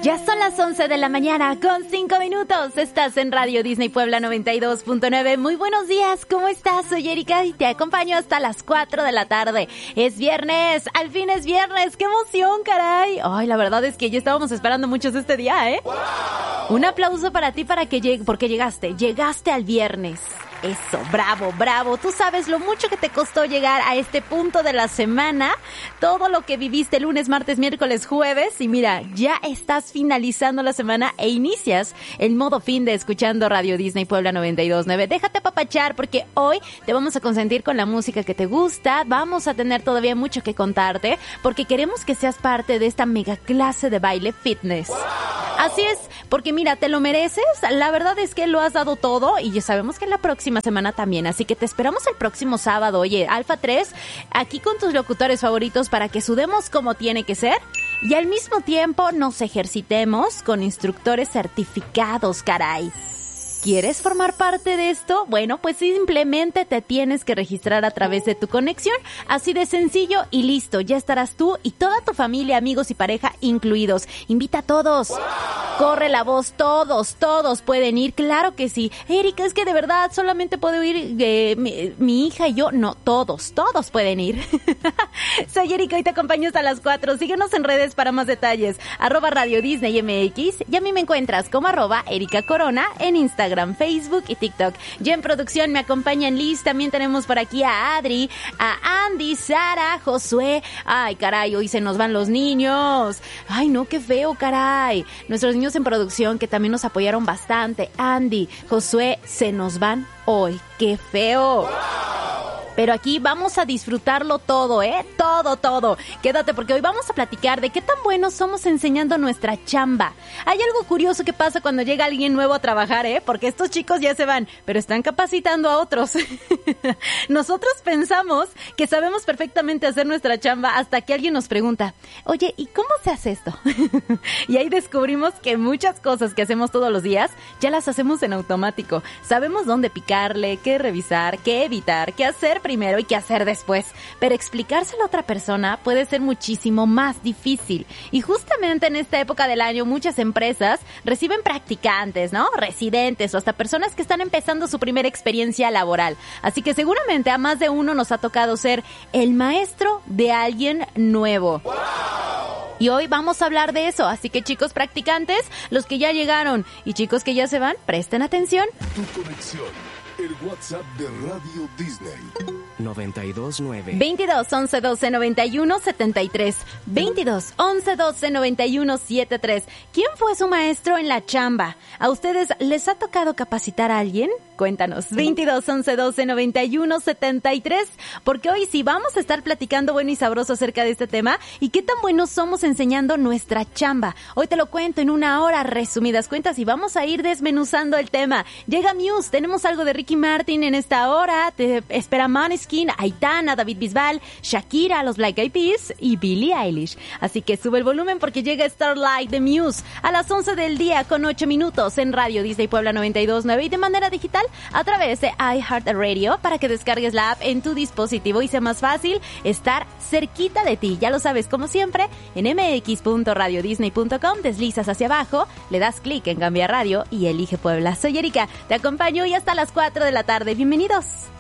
Ya son las 11 de la mañana con 5 minutos. Estás en Radio Disney Puebla 92.9. Muy buenos días, ¿cómo estás? Soy Erika y te acompaño hasta las 4 de la tarde. Es viernes, al fin es viernes. ¡Qué emoción, caray! Ay, la verdad es que ya estábamos esperando muchos este día, ¿eh? ¡Wow! Un aplauso para ti porque llegaste al viernes. Eso, bravo, bravo. Tú sabes lo mucho que te costó llegar a este punto de la semana, todo lo que viviste lunes, martes, miércoles, jueves, y mira, ya estás finalizando la semana e inicias el modo fin de escuchando Radio Disney Puebla 92.9. Déjate apapachar porque hoy te vamos a consentir con la música que te gusta, vamos a tener todavía mucho que contarte porque queremos que seas parte de esta mega clase de baile fitness. ¡Wow! Así es, porque mira, te lo mereces, la verdad es que lo has dado todo y ya sabemos que la próxima semana también, así que te esperamos el próximo sábado. Oye, Alfa 3, aquí con tus locutores favoritos para que sudemos como tiene que ser y al mismo tiempo nos ejercitemos con instructores certificados, caray. ¿Quieres formar parte de esto? Bueno, pues simplemente te tienes que registrar a través de tu conexión, así de sencillo y listo, ya estarás tú y toda tu familia, amigos y pareja incluidos. Invita a todos. ¡Wow! Corre la voz, todos pueden ir, claro que sí. Erika, es que de verdad solamente puedo ir mi hija y yo. No, todos pueden ir. Soy Erika y te acompaño hasta las 4. Síguenos en redes para más detalles. @Radio Disney MX y a mí me encuentras como @Erika Corona en Instagram, Facebook y TikTok. Ya en producción me acompañan Liz, también tenemos por aquí a Adri, a Andy, Sara, Josué. Ay, caray, hoy se nos van los niños. Ay, no, qué feo, caray. Nuestros niños en producción que también nos apoyaron bastante. Andy, Josué, se nos van hoy. ¡Qué feo! ¡Wow! Pero aquí vamos a disfrutarlo todo, ¿eh? Todo. Quédate porque hoy vamos a platicar de qué tan buenos somos enseñando nuestra chamba. Hay algo curioso que pasa cuando llega alguien nuevo a trabajar, ¿eh? Porque estos chicos ya se van, pero están capacitando a otros. Nosotros pensamos que sabemos perfectamente hacer nuestra chamba hasta que alguien nos pregunta, oye, ¿y cómo se hace esto? Y ahí descubrimos que muchas cosas que hacemos todos los días ya las hacemos en automático. Sabemos dónde picarle, qué revisar, qué evitar, qué hacer primero y qué hacer después, pero explicárselo a otra persona puede ser muchísimo más difícil. Y justamente en esta época del año muchas empresas reciben practicantes, ¿no? Residentes o hasta personas que están empezando su primera experiencia laboral. Así que seguramente a más de uno nos ha tocado ser el maestro de alguien nuevo. ¡Wow! Y hoy vamos a hablar de eso, así que chicos practicantes, los que ya llegaron y chicos que ya se van, presten atención. Tu conexión. El WhatsApp de Radio Disney. 92.9 22 11 12 91 73 22 11 12 91 73. ¿Quién fue su maestro en la chamba? ¿A ustedes les ha tocado capacitar a alguien? Cuéntanos. 22 11 12 91 73. Porque hoy sí vamos a estar platicando bueno y sabroso acerca de este tema y qué tan buenos somos enseñando nuestra chamba. Hoy te lo cuento en una hora, resumidas cuentas, y vamos a ir desmenuzando el tema. Llega Muse, tenemos algo de Ricky Martin en esta hora, te espera Måneskin, Aitana, David Bisbal, Shakira, los Black Eyed Peas y Billie Eilish. Así que sube el volumen porque llega Starlight de Muse a las 11 del día con 8 minutos en Radio Disney Puebla 92.9 y de manera digital a través de iHeartRadio para que descargues la app en tu dispositivo y sea más fácil estar cerquita de ti. Ya lo sabes, como siempre, en mx.radiodisney.com deslizas hacia abajo, le das clic en Cambia Radio y elige Puebla. Soy Erika, te acompaño y hasta las 4 de la tarde. Bienvenidos.